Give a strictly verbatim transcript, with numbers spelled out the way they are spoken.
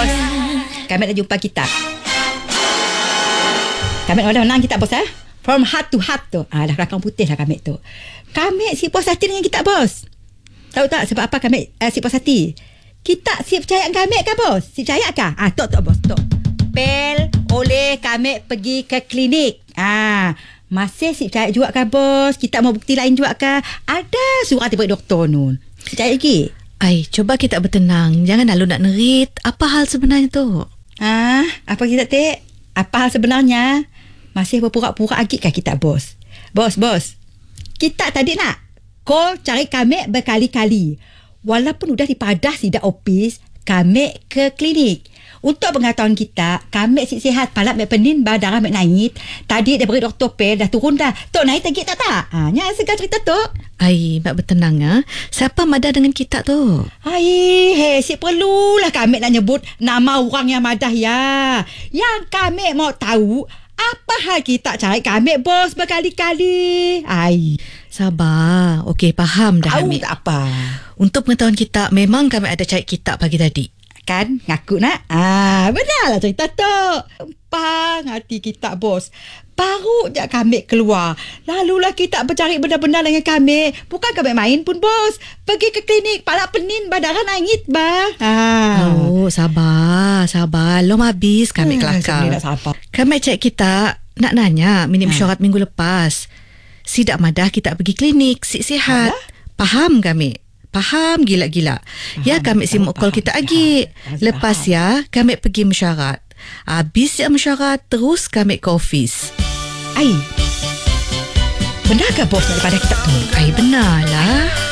bos. Kami nak jumpa kita. Kami orang menang kita bos eh. From heart to heart tu. Ah, dah belakang putih lah kami tu. Kami si puas hati dengan kita bos. Tahu tak sebab apa kami uh, si puas hati? Kita si percaya kami ke bos? Si percaya ke? Ah, tok tok bos tok. Pel oleh kami pergi ke klinik. Ah, masih si percaya juga ke bos? Kita mau bukti lain juga ke? Ada surat daripada doktor nun. Si percaya lagi? Ai, coba kita bertenang. Jangan lalu nak nerit. Apa hal sebenarnya tu? Ah, apa kita tak? Apa hal sebenarnya? Masih berpura-pura agitkah kita bos? Bos, bos. Kita tadi nak call cari kami berkali-kali. Walaupun sudah dipadah sidak opis, kami ke klinik. Untuk pengetahuan kita, kami sihat palak mek penin ba darah mek naik. Tadi dia beri doktor Pel dah turun dah. Tok naik lagi tak tak? Ha, nya segar cerita tok. Ai, mak bertenang ah. Siapa madah dengan kita tu? Ai, he, si perlulah kami nak nyebut nama orang yang madah ya. Yang kami mau tahu apa hal kita cari kami bos berkali-kali. Ai, sabar. Okey, faham dah tahu kami. Tak apa. Untuk pengetahuan kita, memang kami ada cari kitab pagi tadi. Kan ngaku nak? Ah, benarlah cerita tu. Empang hati kita bos. Baru je kami keluar. Lalulah kita bercari benda-benda dengan kami. Bukan kami main pun bos. Pergi ke klinik. Palak penin badaran nangit bah. Ah. Oh, sabar. Sabar. Lom habis kami Hmm, kelakar. nak sabar. Kami cek kita nak nanya minim Ha. mesyuarat minggu lepas. Sidak madah kita pergi klinik. Si sihat. Faham kami. Faham gila-gila. Faham, Ya kami faham, simak call faham, kita faham, lagi. faham. Lepas ya kami pergi mesyuarat. Habis ya mesyuarat terus kami ke office. Ai, benar ke bos daripada kita tu? Ai benarlah.